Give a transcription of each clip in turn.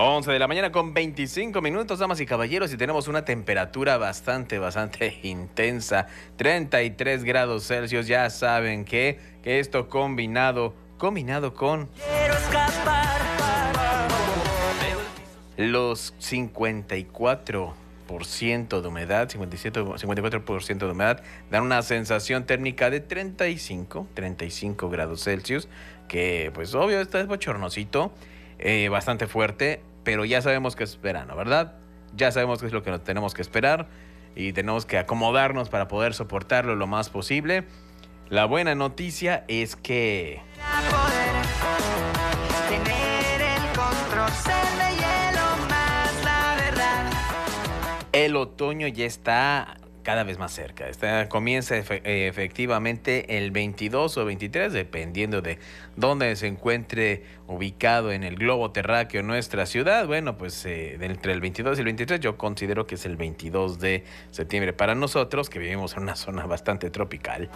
11 de la mañana con 25 minutos, damas y caballeros, y tenemos una temperatura bastante intensa, 33 grados Celsius. Ya saben que esto combinado con Quiero escapar. los 54% de humedad, 54% de humedad, dan una sensación térmica de 35 grados Celsius, que pues obvio está bochornosito, bastante fuerte, pero ya sabemos que es verano, ¿verdad? Ya sabemos qué es lo que nos tenemos que esperar y tenemos que acomodarnos para poder soportarlo lo más posible. La buena noticia es que Tener el control, ser de hielo más la verdad. el otoño ya está cada vez más cerca. Comienza efectivamente el 22 o 23, dependiendo de dónde se encuentre ubicado en el globo terráqueo nuestra ciudad. Bueno, pues entre el 22 y el 23, yo considero que es el 22 de septiembre para nosotros, que vivimos en una zona bastante tropical.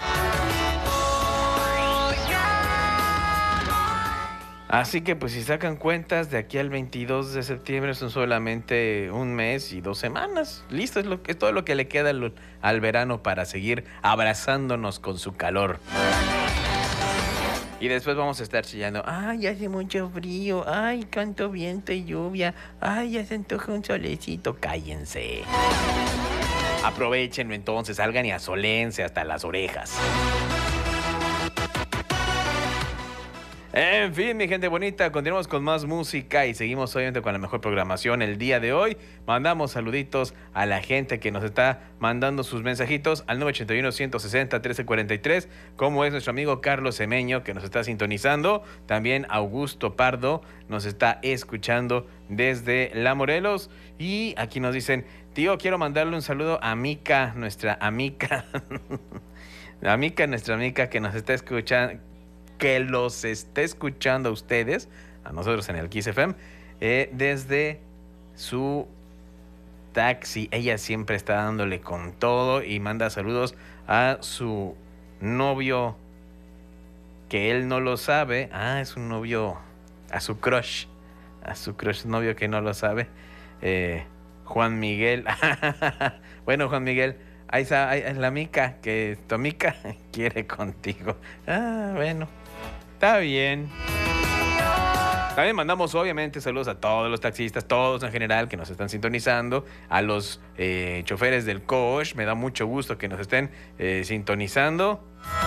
Así que pues si sacan cuentas, de aquí al 22 de septiembre son solamente un mes y 2 semanas. Listo, es todo lo que le queda al verano para seguir abrazándonos con su calor. Y después vamos a estar chillando. Ay, hace mucho frío. Ay, cuánto viento y lluvia. Ay, ya se antoja un solecito. Cállense. Aprovechenlo entonces, salgan y asoléense hasta las orejas. En fin, mi gente bonita, continuamos con más música y seguimos obviamente con la mejor programación el día de hoy. Mandamos saluditos a la gente que nos está mandando sus mensajitos al 981-160-1343, como es nuestro amigo Carlos Semeño, que nos está sintonizando. También Augusto Pardo nos está escuchando desde La Morelos. Y aquí nos dicen, tío, quiero mandarle un saludo a Mica, nuestra amiga. Nuestra amiga que nos está escuchando, que los esté escuchando a ustedes, a nosotros en el Kiss FM, desde su taxi. Ella siempre está dándole con todo y manda saludos a su novio, que él no lo sabe. Es un novio, a su crush novio que no lo sabe, Juan Miguel. Bueno, Juan Miguel, ahí está, la Mica, que tu amiga quiere contigo. Bueno, está bien. También mandamos obviamente saludos a todos los taxistas, todos en general que nos están sintonizando, a los choferes del coach. Me da mucho gusto que nos estén sintonizando.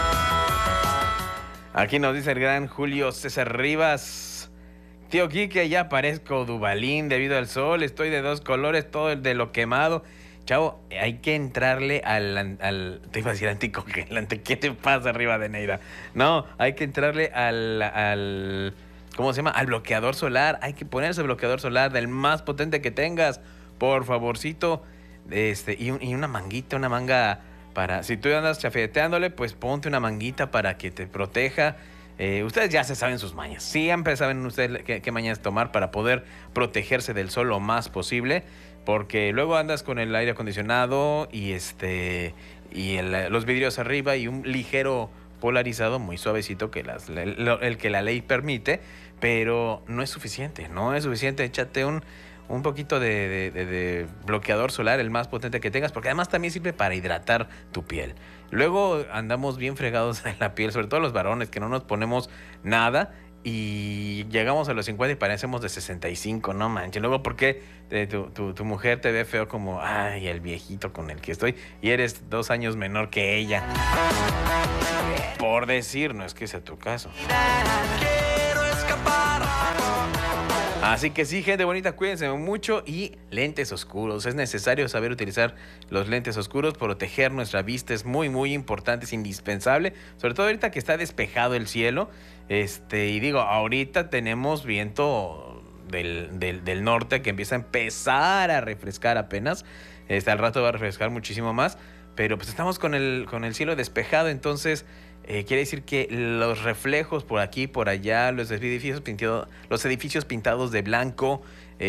Aquí nos dice el gran Julio César Rivas: tío Quique, ya parezco Dubalín debido al sol, estoy de 2 colores, todo el de lo quemado. Chavo, hay que entrarle te iba a decir anticongelante. ¿Qué te pasa, Rivadeneira? No, hay que entrarle al ¿cómo se llama? Al bloqueador solar. Hay que ponerse bloqueador solar del más potente que tengas, por favorcito. Y una manga para, si tú andas chafeteándole, pues ponte una manguita para que te proteja. Ustedes ya se saben sus mañas. Siempre saben ustedes qué mañas tomar para poder protegerse del sol lo más posible. Porque luego andas con el aire acondicionado y los vidrios arriba y un ligero polarizado muy suavecito que el que la ley permite, pero no es suficiente. Échate un poquito de bloqueador solar, el más potente que tengas, porque además también sirve para hidratar tu piel. Luego andamos bien fregados en la piel, sobre todo los varones, que no nos ponemos nada y llegamos a los 50 y parecemos de 65, no manches. Luego, ¿por qué tu mujer te ve feo como, ay, el viejito con el que estoy, y eres 2 años menor que ella? Por decir, no es que sea tu caso. Quiero escapar. Así que sí, gente bonita, cuídense mucho y lentes oscuros. Es necesario saber utilizar los lentes oscuros, proteger nuestra vista es muy importante, es indispensable, sobre todo ahorita que está despejado el cielo. Y digo, ahorita tenemos viento del norte que empieza a empezar a refrescar apenas. Al rato va a refrescar muchísimo más, pero pues estamos con el cielo despejado, entonces quiere decir que los reflejos por aquí, por allá, los edificios pintados de blanco,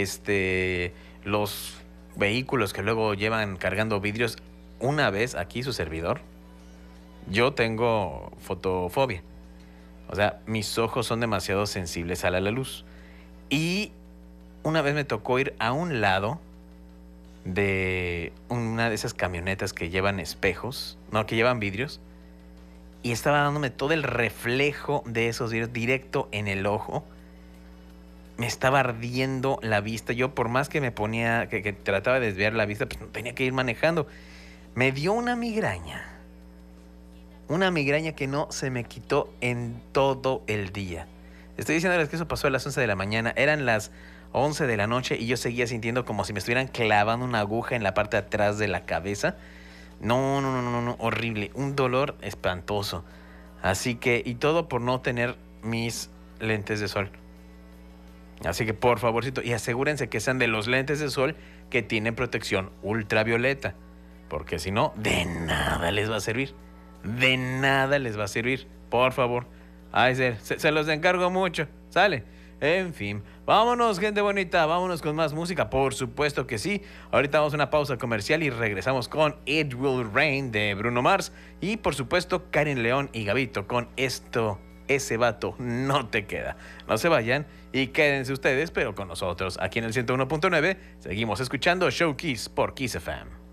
los vehículos que luego llevan cargando vidrios. Una vez aquí su servidor, yo tengo fotofobia. O sea, mis ojos son demasiado sensibles a la luz. Y Una vez me tocó ir a un lado de una de esas camionetas que llevan espejos, no, que llevan vidrios, y estaba dándome todo el reflejo de esos vidrios directo en el ojo. Me estaba ardiendo la vista. Yo, por más que me ponía, que trataba de desviar la vista, pues tenía que ir manejando. Me dio una migraña. Una migraña que no se me quitó en todo el día. Estoy diciéndoles que eso pasó a las 11 de la mañana. Eran las 11 de la noche y yo seguía sintiendo como si me estuvieran clavando una aguja en la parte de atrás de la cabeza. No, no, no, no, no, horrible. Un dolor espantoso. Así que, y todo por no tener mis lentes de sol. Así que por favorcito, y asegúrense que sean de los lentes de sol que tienen protección ultravioleta. Porque si no, de nada les va a servir. De nada les va a servir. Por favor. Ay, se los encargo mucho. ¿Sale? En fin, vámonos, gente bonita, vámonos con más música, por supuesto que sí. Ahorita vamos a una pausa comercial y regresamos con It Will Rain de Bruno Mars. Y por supuesto, Karen León y Gabito con Esto, ese vato no te queda. No se vayan y quédense ustedes, pero con nosotros. Aquí en el 101.9 seguimos escuchando Show Kiss por Kiss FM.